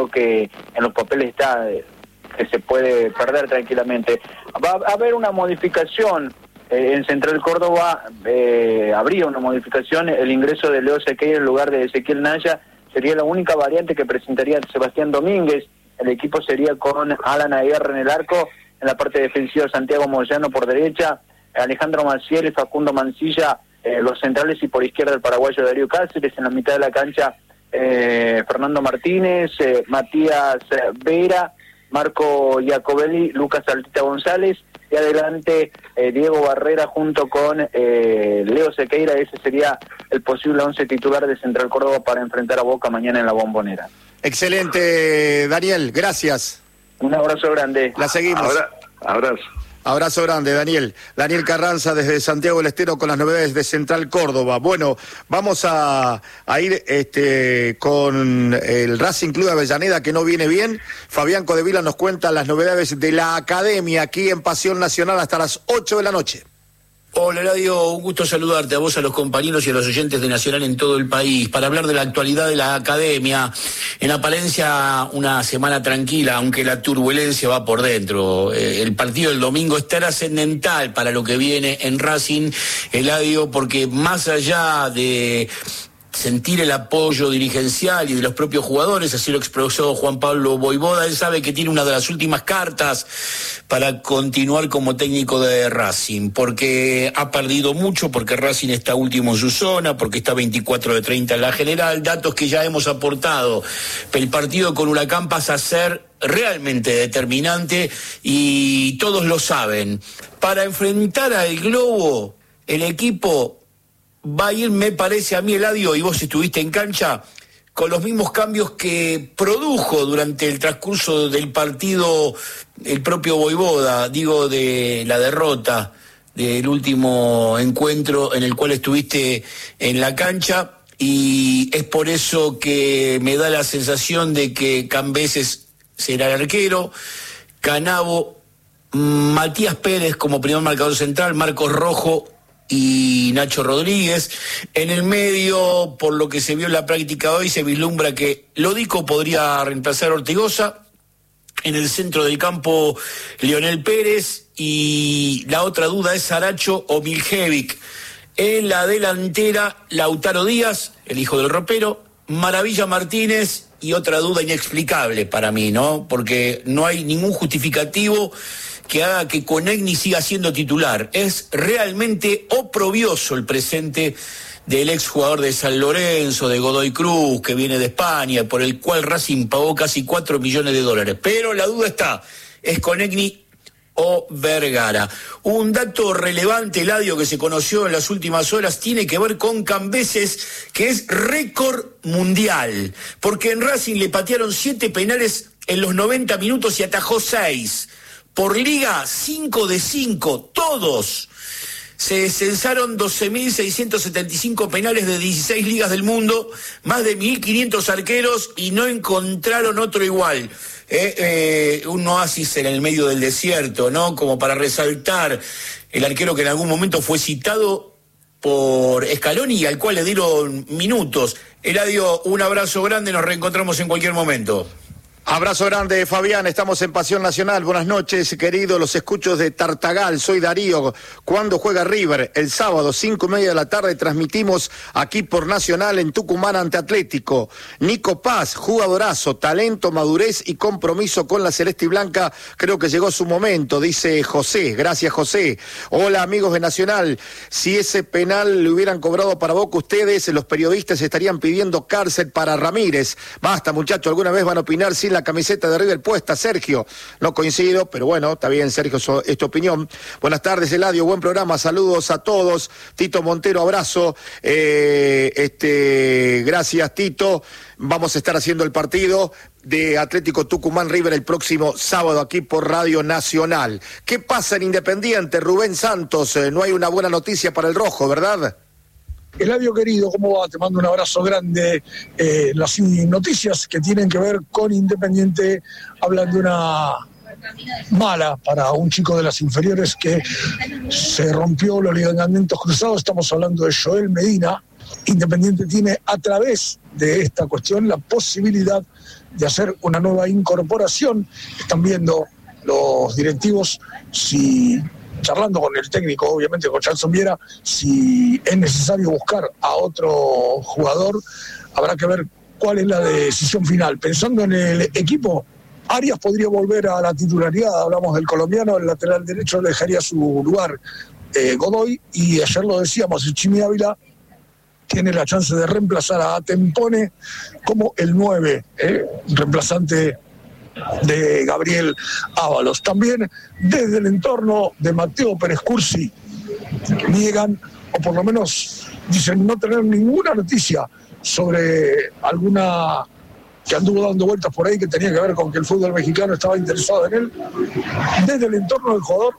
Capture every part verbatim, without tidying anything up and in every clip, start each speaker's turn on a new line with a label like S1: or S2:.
S1: algo que en los papeles está, que se puede perder tranquilamente. Va a haber una modificación eh, en Central Córdoba, eh, habría una modificación, el ingreso de Leo Sequeira en lugar de Ezequiel Naya sería la única variante que presentaría Sebastián Domínguez. El equipo sería con Alan Aguirre en el arco, en la parte defensiva Santiago Moyano por derecha, Alejandro Maciel y Facundo Mancilla eh, los centrales, y por izquierda el paraguayo Darío Cáceres. En la mitad de la cancha eh, Fernando Martínez, eh, Matías Vera, Marco Iacobelli, Lucas Altita González, y adelante eh, Diego Barrera junto con eh, Leo Sequeira. Ese sería el posible once titular de Central Córdoba para enfrentar a Boca mañana en la Bombonera.
S2: Excelente, Daniel, gracias.
S1: Un abrazo grande.
S2: La seguimos.
S3: Ahora, abrazo.
S2: Abrazo grande, Daniel. Daniel Carranza desde Santiago del Estero con las novedades de Central Córdoba. Bueno, vamos a, a ir este, con el Racing Club de Avellaneda, que no viene bien. Fabián Codevila nos cuenta las novedades de la academia aquí en Pasión Nacional hasta las ocho de la noche.
S4: Hola, Eladio, un gusto saludarte a vos, a los compañeros y a los oyentes de Nacional en todo el país, para hablar de la actualidad de la academia. En Apalencia, una semana tranquila, aunque la turbulencia va por dentro. Eh, el partido del domingo es trascendental para lo que viene en Racing, Eladio, porque más allá de sentir el apoyo dirigencial y de los propios jugadores, así lo expresó Juan Pablo Voivoda, él sabe que tiene una de las últimas cartas para continuar como técnico de Racing, porque ha perdido mucho, porque Racing está último en su zona, porque está veinticuatro de treinta en la general, datos que ya hemos aportado. El partido con Huracán pasa a ser realmente determinante y todos lo saben. Para enfrentar al Globo, el equipo va a ir, me parece a mí, Eladio, y vos estuviste en cancha, con los mismos cambios que produjo durante el transcurso del partido el propio Voivoda, digo, de la derrota del último encuentro en el cual estuviste en la cancha, y es por eso que me da la sensación de que Cambeses será el arquero, Canavo, Matías Pérez como primer marcador central, Marcos Rojo y Nacho Rodríguez. En el medio, por lo que se vio en la práctica hoy, se vislumbra que Lodico podría reemplazar a Ortigosa. En el centro del campo, Leonel Pérez, y la otra duda es Saracho o Miljevic. En la delantera, Lautaro Díaz, el hijo del ropero, Maravilla Martínez, y otra duda inexplicable para mí, ¿no? Porque no hay ningún justificativo que haga que Conegni siga siendo titular. Es realmente oprobioso el presente del exjugador de San Lorenzo, de Godoy Cruz, que viene de España, por el cual Racing pagó casi cuatro millones de dólares. Pero la duda está, ¿es Conegni o Vergara? Un dato relevante, Eladio, que se conoció en las últimas horas, tiene que ver con Cambeses, que es récord mundial, porque en Racing le patearon siete penales en los noventa minutos y atajó seis. Por liga, cinco de cinco, todos. Se censaron doce mil seiscientos setenta y cinco penales de dieciséis ligas del mundo, más de mil quinientos arqueros, y no encontraron otro igual. Eh, eh, un oasis en el medio del desierto, ¿no? Como para resaltar el arquero que en algún momento fue citado por Scaloni y al cual le dieron minutos. Eladio, un abrazo grande, nos reencontramos en cualquier momento.
S2: Abrazo grande, Fabián, estamos en Pasión Nacional. Buenas noches, querido, los escucho de Tartagal, soy Darío. ¿Cuándo juega River? El sábado, cinco y media de la tarde, transmitimos aquí por Nacional en Tucumán ante Atlético. Nico Paz, jugadorazo, talento, madurez y compromiso con la Celeste y Blanca, creo que llegó su momento, dice José. Gracias, José. Hola, amigos de Nacional, si ese penal le hubieran cobrado para Boca ustedes, los periodistas estarían pidiendo cárcel para Ramírez. Basta, muchachos, ¿alguna vez van a opinar sin la camiseta de River puesta? Sergio, no coincido, pero bueno, está bien, Sergio, so, es tu opinión. Buenas tardes, Eladio, buen programa, saludos a todos. Tito Montero, abrazo. Eh, este, gracias, Tito. Vamos a estar haciendo el partido de Atlético Tucumán River el próximo sábado aquí por Radio Nacional. ¿Qué pasa en Independiente, Rubén Santos? Eh, no hay una buena noticia para el rojo, ¿verdad?
S5: Eladio querido, ¿cómo va? Te mando un abrazo grande. Eh, las noticias que tienen que ver con Independiente hablan de una mala para un chico de las inferiores que se rompió los ligamentos cruzados. Estamos hablando de Joel Medina. Independiente tiene a través de esta cuestión la posibilidad de hacer una nueva incorporación. Están viendo los directivos si, charlando con el técnico, obviamente con Charlson Viera, si es necesario buscar a otro jugador. Habrá que ver cuál es la decisión final. Pensando en el equipo, Arias podría volver a la titularidad. Hablamos del colombiano, el lateral derecho le dejaría su lugar eh, Godoy, y ayer lo decíamos, el Chimi Ávila tiene la chance de reemplazar a Tempone como el nueve, eh, reemplazante de Gabriel Ábalos. También desde el entorno de Mateo Pérez Cursi niegan, o por lo menos dicen no tener ninguna noticia sobre alguna que anduvo dando vueltas por ahí que tenía que ver con que el fútbol mexicano estaba interesado en él. Desde el entorno del jugador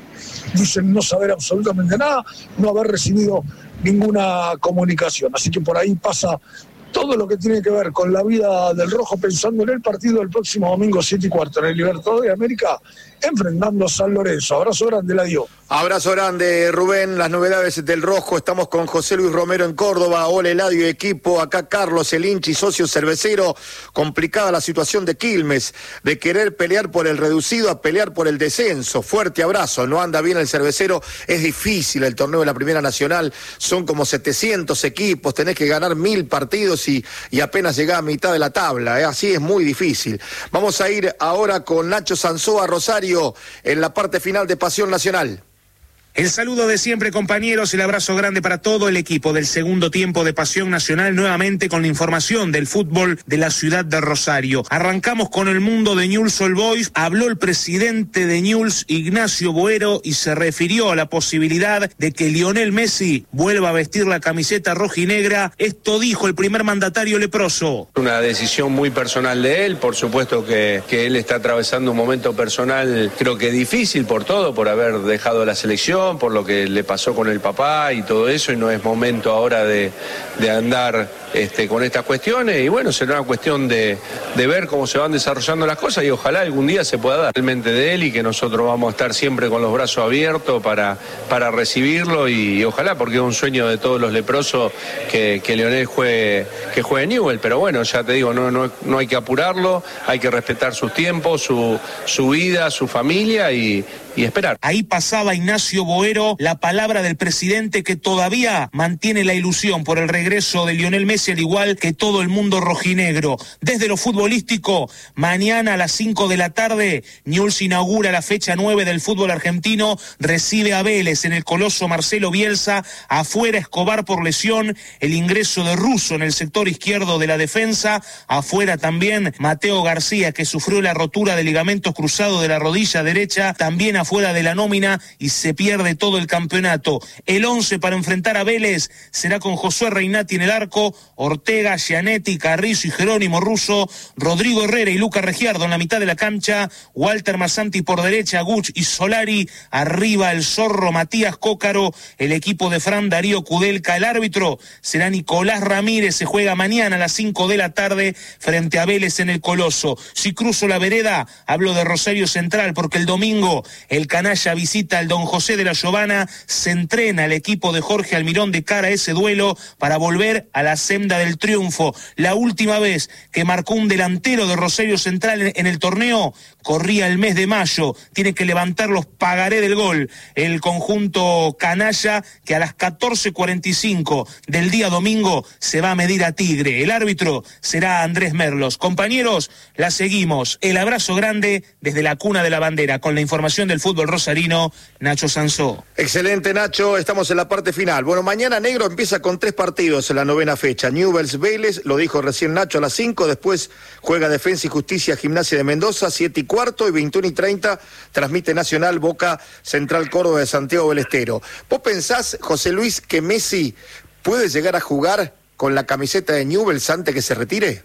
S5: dicen no saber absolutamente nada, no haber recibido ninguna comunicación. Así que por ahí pasa todo lo que tiene que ver con la vida del rojo, pensando en el partido del próximo domingo siete y cuarto en el Libertadores de América, enfrentando a San Lorenzo. Abrazo grande, la dio.
S2: Abrazo grande, Rubén. Las novedades del rojo. Estamos con José Luis Romero en Córdoba. Hola, Eladio y equipo. Acá Carlos, el hincha y socio cervecero. Complicada la situación de Quilmes, de querer pelear por el reducido a pelear por el descenso. Fuerte abrazo. No anda bien el cervecero. Es difícil el torneo de la Primera Nacional. Son como setecientos equipos. Tenés que ganar mil partidos y, y apenas llegás a mitad de la tabla. ¿eh? Así es muy difícil. Vamos a ir ahora con Nacho Sanzoa Rosario en la parte final de Pasión Nacional.
S3: El saludo de siempre, compañeros, el abrazo grande para todo el equipo del segundo tiempo de Pasión Nacional, nuevamente con la información del fútbol de la ciudad de Rosario. Arrancamos con el mundo de Newell's Old Boys. Habló el presidente de Newell's, Ignacio Boero, y se refirió a la posibilidad de que Lionel Messi vuelva a vestir la camiseta rojinegra. Esto dijo el primer mandatario leproso.
S6: Una decisión muy personal de él, por supuesto que, que él está atravesando un momento personal, creo que difícil por todo, por haber dejado la selección, por lo que le pasó con el papá y todo eso, y no es momento ahora de, de andar este, con estas cuestiones, y bueno, será una cuestión de, de ver cómo se van desarrollando las cosas, y ojalá algún día se pueda dar realmente de él, y que nosotros vamos a estar siempre con los brazos abiertos para, para recibirlo, y, y ojalá, porque es un sueño de todos los leprosos que, que Lionel juegue, que juegue Newell, pero bueno, ya te digo, no, no, no hay que apurarlo, hay que respetar sus tiempos, su, su vida, su familia, y y esperar.
S3: Ahí pasaba Ignacio Boero, la palabra del presidente, que todavía mantiene la ilusión por el regreso de Lionel Messi, al igual que todo el mundo rojinegro. Desde lo futbolístico, mañana a las cinco de la tarde, Newell's inaugura la fecha nueve del fútbol argentino, recibe a Vélez en el Coloso Marcelo Bielsa, afuera Escobar por lesión, el ingreso de Russo en el sector izquierdo de la defensa, afuera también Mateo García, que sufrió la rotura de ligamentos cruzados de la rodilla derecha, también a fuera de la nómina, y se pierde todo el campeonato. El once para enfrentar a Vélez será con Josué Reinati en el arco, Ortega, Gianetti, Carrizo y Jerónimo Russo, Rodrigo Herrera y Luca Regiardo en la mitad de la cancha, Walter Massanti por derecha, Guch y Solari, arriba el zorro Matías Cócaro, el equipo de Fran Darío Kudelka. El árbitro será Nicolás Ramírez. Se juega mañana a las cinco de la tarde frente a Vélez en el Coloso. Si cruzo la vereda, hablo de Rosario Central, porque el domingo el canalla visita al Don José de la Giovana, se entrena el equipo de Jorge Almirón de cara a ese duelo para volver a la senda del triunfo. La última vez que marcó un delantero de Rosario Central en el torneo corría el mes de mayo. Tiene que levantar los pagaré del gol el conjunto canalla, que a las catorce cuarenta y cinco del día domingo se va a medir a Tigre. El árbitro será Andrés Merlos. Compañeros, la seguimos. El abrazo grande desde la cuna de la bandera, con la información del fútbol rosarino, Nacho Sanzó.
S2: Excelente, Nacho. Estamos en la parte final. Bueno, mañana Negro empieza con tres partidos en la novena fecha. Newell's Vélez, lo dijo recién Nacho, a las cinco. Después juega Defensa y Justicia Gimnasia de Mendoza, siete y cuarto, y veintiuno y treinta transmite Nacional Boca Central Córdoba de Santiago del Estero. ¿Vos pensás, José Luis, que Messi puede llegar a jugar con la camiseta de Newell's antes que se retire?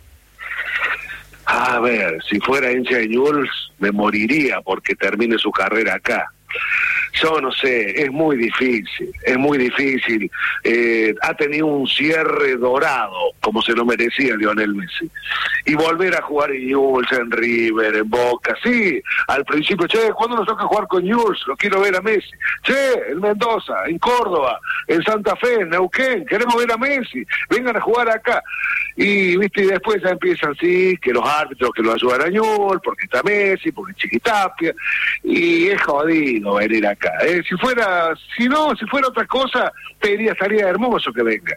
S7: A ver, si fuera hincha de Newell's me moriría porque termine su carrera acá. Yo no sé, es muy difícil, es muy difícil. Eh, ha tenido un cierre dorado, como se lo merecía Lionel Messi. Y volver a jugar en Newell's, en River, en Boca, sí, al principio, che, ¿cuándo nos toca jugar con Newell's? Lo quiero ver a Messi. Che, en Mendoza, en Córdoba, en Santa Fe, en Neuquén, queremos ver a Messi, vengan a jugar acá. Y, viste, y después ya empiezan, sí, que los árbitros que lo ayudan a Newell's, porque está Messi, porque Chiquitapia, y es jodido venir acá. Eh, si fuera, si no, si fuera otra cosa, te diría, estaría hermoso que venga.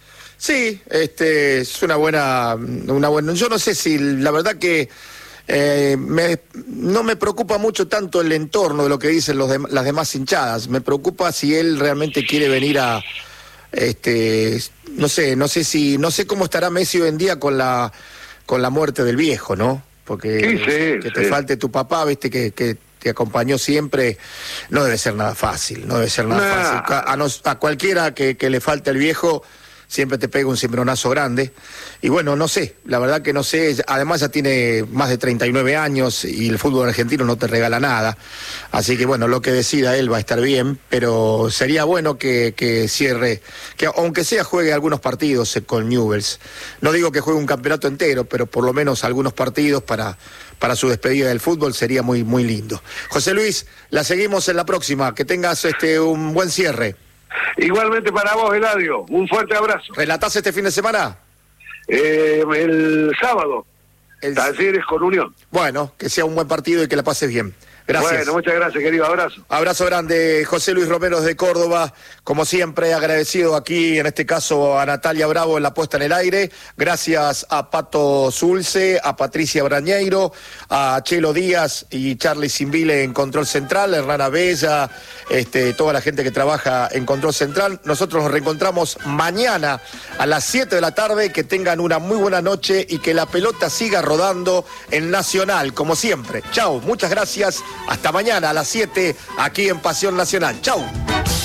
S2: Sí, este es una buena, una buena. Yo no sé si la verdad que eh, me, no me preocupa mucho tanto el entorno de lo que dicen los de, las demás hinchadas. Me preocupa si él realmente quiere venir a, este, no sé, no sé si, no sé cómo estará Messi hoy en día con la, con la muerte del viejo, ¿no? Porque
S7: sí, sí,
S2: que
S7: sí.
S2: te falte tu papá, viste que, que te acompañó siempre, no debe ser nada fácil, no debe ser nada nah. fácil. A, a, nos, a cualquiera que, que le falte el viejo, siempre te pega un cimbronazo grande. Y bueno, no sé, la verdad que no sé, además ya tiene más de treinta y nueve años y el fútbol argentino no te regala nada. Así que bueno, lo que decida él va a estar bien, pero sería bueno que, que cierre, que aunque sea juegue algunos partidos con Newell's. No digo que juegue un campeonato entero, pero por lo menos algunos partidos para... para su despedida del fútbol sería muy muy lindo. José Luis, la seguimos en la próxima. Que tengas este un buen cierre.
S7: Igualmente para vos, Eladio. Un fuerte abrazo.
S2: ¿Relatás este fin de semana?
S7: Eh, el sábado. El... Talleres con Unión.
S2: Bueno, que sea un buen partido y que la pases bien. Gracias.
S7: Bueno, muchas gracias, querido. Abrazo.
S2: Abrazo grande, José Luis Romero de Córdoba. Como siempre, agradecido aquí, en este caso, a Natalia Bravo en la puesta en el aire. Gracias a Pato Zulce, a Patricia Brañeiro, a Chelo Díaz y Charlie Simbile en Control Central, Hernana Bella, este, toda la gente que trabaja en Control Central. Nosotros nos reencontramos mañana a las siete de la tarde. Que tengan una muy buena noche y que la pelota siga rodando en Nacional, como siempre. Chau, muchas gracias. Hasta mañana a las siete, aquí en Pasión Nacional. Chau.